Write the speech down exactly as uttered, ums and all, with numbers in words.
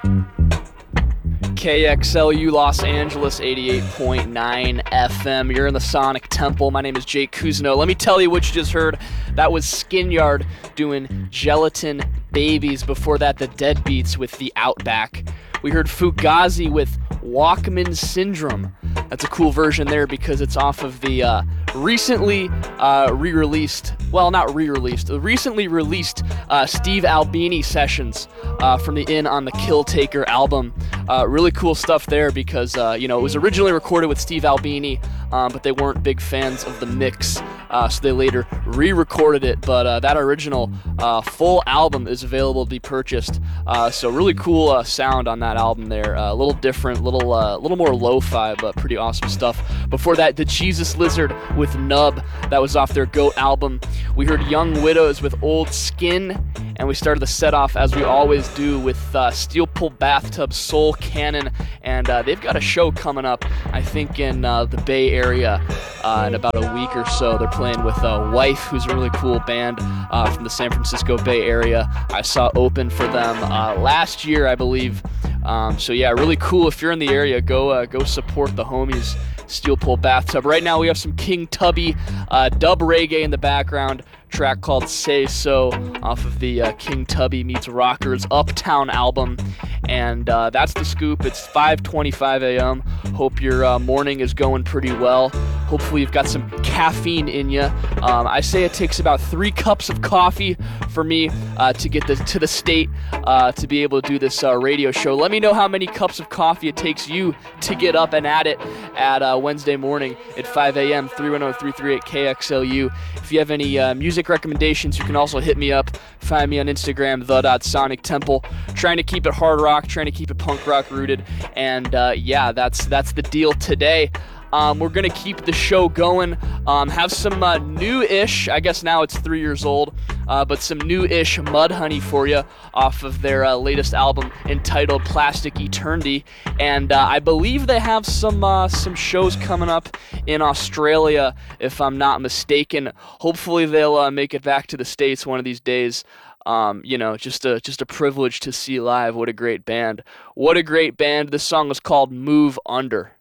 K X L U Los Angeles, eighty-eight point nine F M. You're in the Sonic Temple. My name is Jake Kuzno. Let me tell you what you just heard. That was Skinyard doing Gelatin Babies. Before that, the Deadbeats with The Outback. We heard Fugazi with Walkman Syndrome. That's a cool version there because it's off of the uh, recently uh, re-released, well, not re-released, the recently released uh, Steve Albini sessions uh, from the In on the Kill Taker album. Uh, really cool stuff there because, uh, you know, it was originally recorded with Steve Albini, um, but they weren't big fans of the mix, uh, so they later re-recorded it. But uh, that original uh, full album is available to be purchased. Uh, so really cool uh, sound on that album there. Uh, a little different, a little, uh, little more lo-fi, but pretty awesome stuff. Before that, The Jesus Lizard with Nub. That was off their Goat album. We heard Young Widows with Old Skin. And we started the set off, as we always do, with uh, Steel Pull Bathtub Soul Cannon. And uh, they've got a show coming up, I think, in uh, the Bay Area uh, in about a week or so. They're playing with uh, Wife, who's a really cool band uh, from the San Francisco Bay Area. I saw open for them uh, last year, I believe. Um, so yeah, really cool. If you're in the area, go uh, go support the homies. Steel Pull Bathtub. Right now we have some King Tubby uh, dub reggae in the background. Track called Say So off of the uh, King Tubby Meets Rockers Uptown album. And uh, that's the scoop. It's five twenty-five a.m. Hope your uh, morning is going pretty well. Hopefully you've got some caffeine in you. Um, I say it takes about three cups of coffee for me uh, to get the, to the state uh, to be able to do this uh, radio show. Let me know how many cups of coffee it takes you to get up and at it at uh, Wednesday morning at five a.m. three one zero, three three eight, K X L U. If you have any uh, music recommendations, you can also hit me up. Find me on Instagram, the.sonic-temple. Trying to keep it hard rock, trying to keep it punk rock rooted. And uh, yeah, that's that's the deal today. Um, we're going to keep the show going, um, have some uh, new-ish, I guess now it's three years old, uh, but some new-ish Mudhoney for you off of their uh, latest album entitled Plastic Eternity. And uh, I believe they have some uh, some shows coming up in Australia, if I'm not mistaken. Hopefully they'll uh, make it back to the States one of these days. Um, you know, just a just a privilege to see live. What a great band. What a great band. This song is called Move Under.